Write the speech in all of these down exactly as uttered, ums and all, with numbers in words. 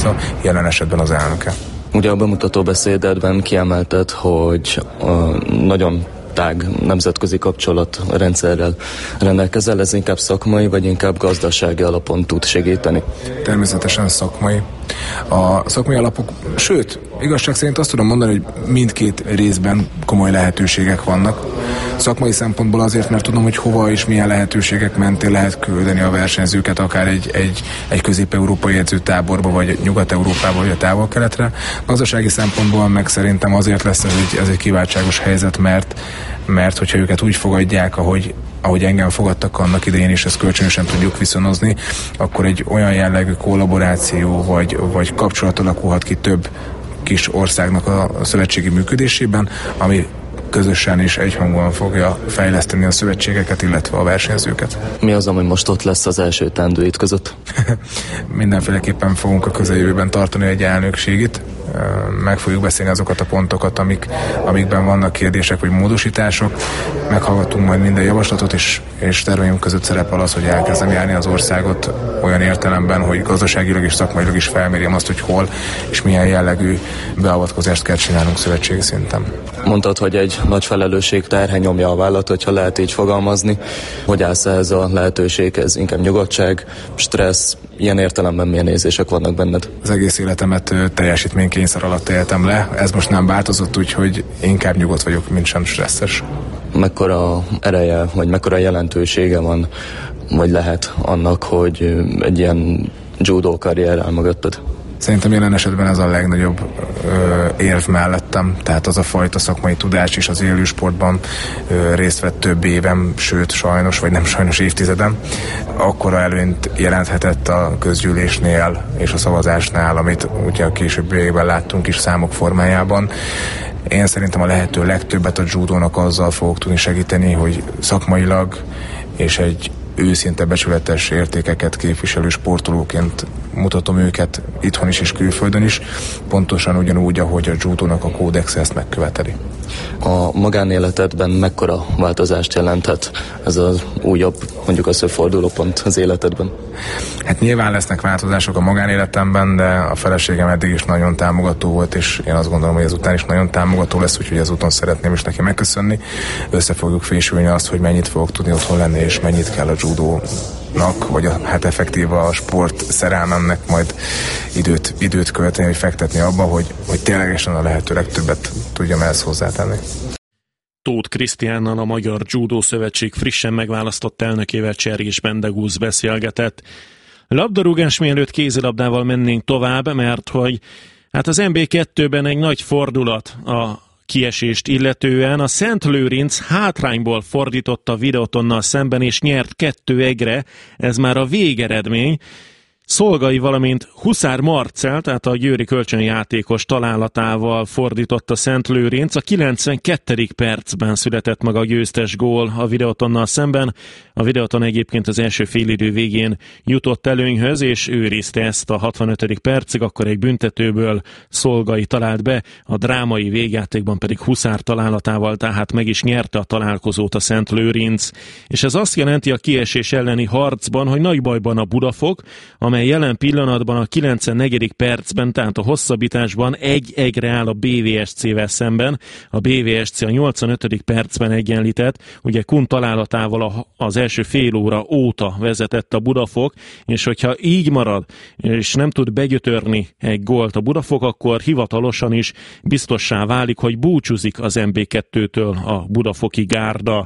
jelen esetben az elnöke. Ugye a bemutató beszédedben kiemelted, hogy a nagyon tág nemzetközi kapcsolatrendszerrel rendelkezel, ez inkább szakmai, vagy inkább gazdasági alapon tud segíteni? Természetesen szakmai. A szakmai alapok, sőt, igazság szerint azt tudom mondani, hogy mindkét részben komoly lehetőségek vannak. Szakmai szempontból azért, mert tudom, hogy hova és milyen lehetőségek mentén lehet küldeni a versenyzőket, akár egy, egy, egy közép-európai edzőtáborba, vagy Nyugat-Európába, vagy a Távol-Keletre. Gazdasági szempontból meg szerintem azért lesz ez egy, ez egy kiváltságos helyzet, mert, mert hogyha őket úgy fogadják, ahogy ahogy engem fogadtak annak idején, és ezt kölcsönösen tudjuk viszonozni, akkor egy olyan jellegű kollaboráció vagy, vagy kapcsolat alakulhat ki több kis országnak a szövetségi működésében, ami közösen és egyhangúan fogja fejleszteni a szövetségeket, illetve a versenyzőket. Mi az, ami most ott lesz az első teendőid között? Mindenféleképpen fogunk a közeljövőben tartani egy elnökségit. Meg fogjuk beszélni azokat a pontokat, amik, amikben vannak kérdések vagy módosítások. Meghallgatunk majd minden javaslatot, és, és terveink között szerepel az, hogy elkezdem járni az országot olyan értelemben, hogy gazdaságilag és szakmailag is felmérjem azt, hogy hol és milyen jellegű beavatkozást kell csinálnunk szövetségi szinten. Mondtad, hogy egy nagy felelősség terhe nyomja a vállat, hogyha lehet így fogalmazni. Hogy állsz ez a lehetőséghez? Inkább nyugodtság, stressz, ilyen értelemben milyen érzések vannak benned? Az egész életemet teljesítménykényszer alatt éltem le. Ez most nem változott, úgyhogy inkább nyugodt vagyok, mint sem stresszes. Mekkora ereje, vagy mekkora jelentősége van, vagy lehet annak, hogy egy ilyen judó karrier áll mögötted? Szerintem jelen esetben ez a legnagyobb ö, érv mellettem, tehát az a fajta szakmai tudás is az élősportban ö, részt vett több évem, sőt sajnos, vagy nem sajnos évtizedem, akkora előnyt jelenthetett a közgyűlésnél és a szavazásnál, amit ugye a későbbiekben láttunk is számok formájában. Én szerintem a lehető legtöbbet a judónak azzal fogok tudni segíteni, hogy szakmailag és egy őszinte becsületes értékeket képviselő sportolóként mutatom őket itthon is és külföldön is, pontosan ugyanúgy, ahogy a judónak a kódex ezt megköveteli. A magánéletedben mekkora változást jelenthet ez az újabb, mondjuk az, hogy fordulópont az életedben? Hát nyilván lesznek változások a magánéletemben, de a feleségem eddig is nagyon támogató volt, és én azt gondolom, hogy ezután is nagyon támogató lesz, úgyhogy ezúton szeretném is neki megköszönni. Össze fogjuk fésülni azt, hogy mennyit fogok tudni otthon lenni, és mennyit kell a judónak, vagy a, hát effektíve a sport szerelmemnek majd időt, időt költeni, vagy fektetni abba, hogy, hogy ténylegesen a lehető legtöbbet tudjam ehhez hozzátenni. Tóth Krisztiánnal, a Magyar Judó Szövetség frissen megválasztott elnökével Csergés Bendegúz beszélgetett. Labdarúgás mielőtt kézilabdával mennénk tovább, mert hogy hát az en bé kettőben egy nagy fordulat a kiesést illetően. A Szent Lőrinc hátrányból fordított a Videotonnal szemben, és nyert kettő egyre, ez már a végeredmény. Szolgai, valamint Huszár Marcell, tehát a győri kölcsönjátékos találatával fordított a Szent Lőrinc. A kilencvenkettedik percben született meg a győztes gól a Videotonnal szemben. A Videoton egyébként az első félidő végén jutott előnyhöz, és őrizte ezt a hatvanötödik percig, akkor egy büntetőből Szolgai talált be, a drámai végjátékban pedig Huszár találatával, tehát meg is nyerte a találkozót a Szent Lőrinc. És ez azt jelenti a kiesés elleni harcban, hogy nagy bajban a Budafok, amely jelen pillanatban a kilencvennegyedik percben, tehát a hosszabbításban egy egyre áll a bé vé es cével szemben. A bé vé es cé a nyolcvanötödik percben egyenlített, ugye Kun találatával az első fél óra óta vezetett a Budafok, és hogyha így marad, és nem tud begyötörni egy gólt a Budafok, akkor hivatalosan is biztossá válik, hogy búcsúzik az en bé kettőtől a budafoki gárda.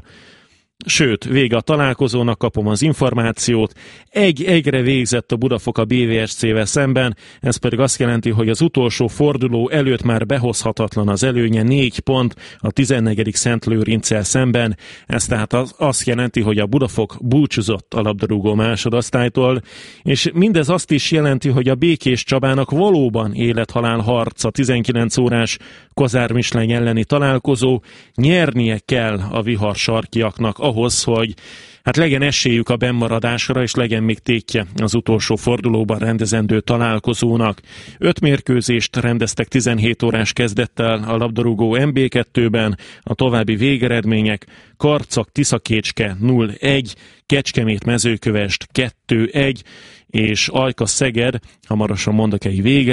Sőt, vége a találkozónak, kapom az információt. Egy-egyre végzett a Budafok a bé vé es cével szemben, ez pedig azt jelenti, hogy az utolsó forduló előtt már behozhatatlan az előnye, négy pont a tizennegyedik Szent Lőrinccel szemben. Ez tehát az, azt jelenti, hogy a Budafok búcsúzott a labdarúgó másodosztálytól, és mindez azt is jelenti, hogy a Békés Csabának valóban élethalál harc a tizenkilenc órás Kozár Misleny elleni találkozó. Nyernie kell a viharsarkiaknak ahhoz, hogy hát legyen esélyük a bennmaradásra, és legyen még tétje az utolsó fordulóban rendezendő találkozónak. Öt mérkőzést rendeztek tizenhét órás kezdettel a labdarúgó en bé kettőben, a további végeredmények: Karcag Tiszakécske nulla egy, Kecskemét Mezőkövesd kettő egy, és Ajka Szeged, hamarosan mondok egy vége,